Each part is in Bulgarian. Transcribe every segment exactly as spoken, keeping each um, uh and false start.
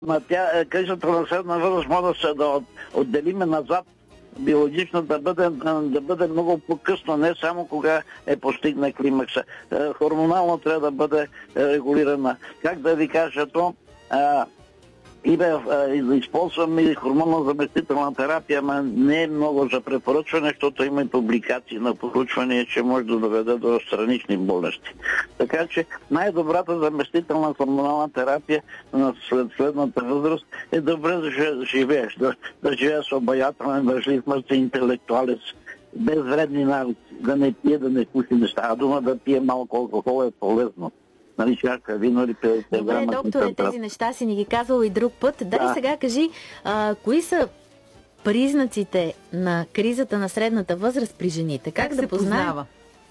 Ма тя, кризата на средна възраст може да се да отделиме назад, биологично да бъде, да бъде много по-късно, не само кога е постигна климакса. Хормонално трябва да бъде регулирана. Как да ви кажа то? А, и бе, използвам и хормонна заместителна терапия, но не е много за препоръчване, защото има и публикации на поручване, че може да доведе до странични болести. Така че най-добрата заместителна хормонална терапия на след следната възраст е добре да живееш, да, да живееш обаятелен, да живееш мъртви интелектуалец, без вредни навици, да не пие, да не пуши неща. А дума да пие малко алкохол е полезно. Нали, чака, вино или петдесет грама. Добре, докторе, тези неща си ни ги казвал и друг път. Дай да. Сега кажи, а, кои са признаците на кризата на средната възраст при жените? Как, как да познава?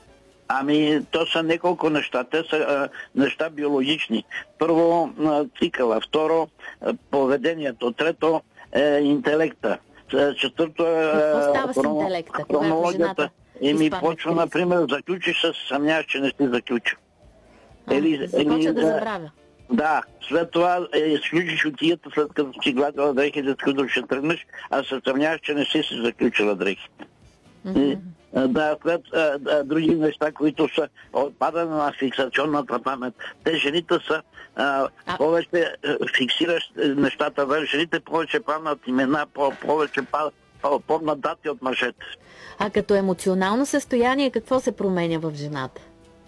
Ами, то са няколко неща. Те са а, неща биологични. Първо, а, цикъла. Второ, а, поведението. Трето, е, интелекта. Четвърто е... Какво става с интелекта? Хронологията. Еми, почва, например, заключиш се, съмняваш, че не си заключил. А, Ели, започва да забравя. Да, след това е, изключиш отията, след като си гладила дрехите, като ще тръгнеш, а се съмняваш, че не си си заключила дрехите. Mm-hmm. Да, след а, а, други неща, които са отпадане на фиксационната памет. Те жените са а, а... повече а, фиксираш нещата, да, жените повече памнат имена, по, повече по, помнат дати от мъжете. А като емоционално състояние, какво се променя в жената?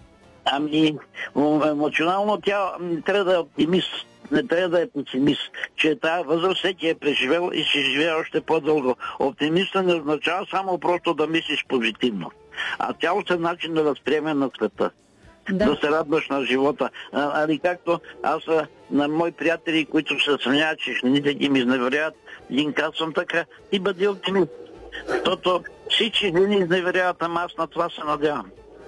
Ами, емоционално тя трябва да е оптимист, не трябва да е песимист, че тази възраст всеки е преживел и ще живее още по-дълго. Оптимиста не означава само просто да мислиш позитивно, а цялостен начин да възприеме на света. Да. Да се радваш на живота. А, али както аз на мои приятели, които се съмняват, че жените ги ми изневеряват, един казвам така, ти бъди оптимист. Защото всички жени изневеряват, ама аз на това се надявам.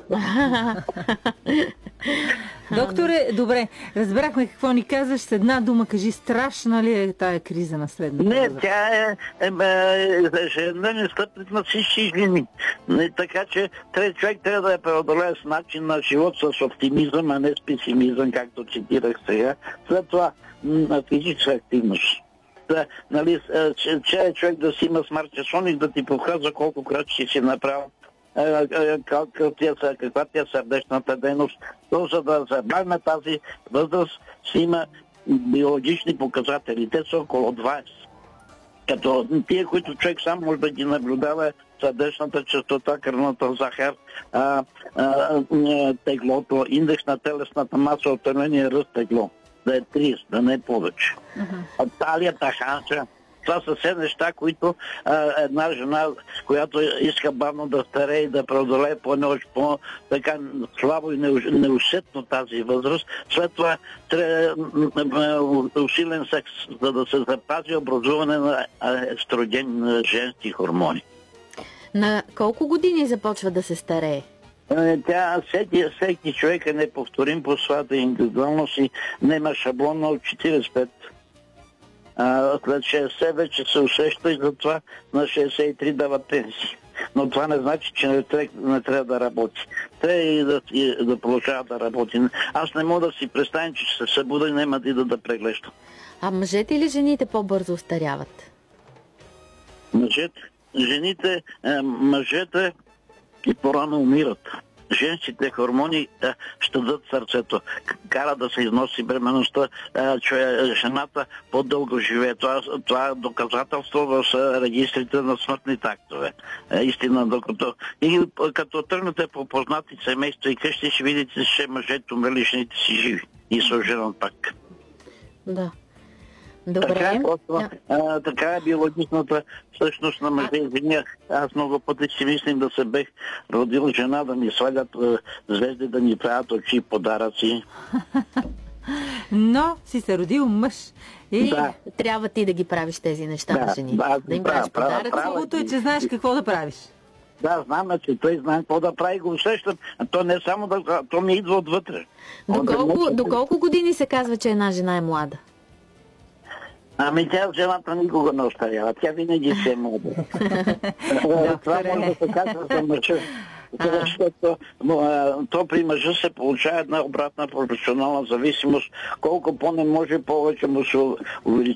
Докторе, добре, разбрахме какво ни казваш. С една дума кажи, страшна ли е тая криза на средната възраст? Не, тя е ежедневен стъпник на всички жени. Така че човек трябва да я преодолее с начин на живот, с оптимизъм, а не с песимизъм, както цитирах сега. След това на физическа активност. Да, нали, че, че човек да си има смарт часовник, да ти показва колко крачки си направил, каква ти е сърдечната дейност. То, за да забавим тази възраст, си има биологични показатели. Те са около двайсет. Като тия, които човек сам може да ги наблюдава, сърдечната честота, кръвната захар, а, а, теглото, индекс на телесната маса, отървения ръст тегло. Да е трийсет, да не е повече. Uh-huh. Талията, ханча. Това са все неща, които а, една жена, която иска бавно да старее и да преодолее по-нощ, по-така слабо и неусетно тази възраст, след това трябва усилен секс, за да се запази образуване на естроген, на женски хормони. На колко години започва да се старее? Тя, всеки, всеки човек е неповторим по своята индивидуалност и няма шаблонно от четирийсет и пет. А, след шейсет вече се усеща и затова на шейсет и три дават пенсии. Но това не значи, че не трябва, не трябва да работи. Трябва и да, и да продължава да работи. Аз не мога да си представя, че ще се събуда и няма да ида да преглеждам. А мъжете или жените по-бързо остаряват? Мъжете. Жените, мъжете и по-рано умират. Женските хормони а, ще дадат сърцето, кара да се износи бременността, а, че жената по-дълго живее. Това, това е доказателство в регистрите на смъртните актове. А, истина, докато... И като тръгнете по познати семейства и къщи, ще видите, че мъжете умрели, жените си живи. И се оженят пак. Да. Добре. Така е, просто, а, така е биологичната същност на мъже и жени. Аз много пъти си мислим да се бех родил жена, да ми свалят а, звезди, да ни правят очи, подаръци. Но си се родил мъж. И да. Трябва ти да ги правиш тези неща да, на жени. Да, да им правиш подаръци. Хубавото е, че знаеш какво да правиш. Да, знам, че той знае какво да прави, го усещам. А то не само да... То ми идва отвътре. Доколко, доколко години се казва, че една жена е млада? Ами тя жената никога не остарява. Тя винаги се е млада. Това може да се казва за мъжа. Защото то при мъжа се получава една обратна пропорционална зависимост. Колко по-не може, повече му се увеличи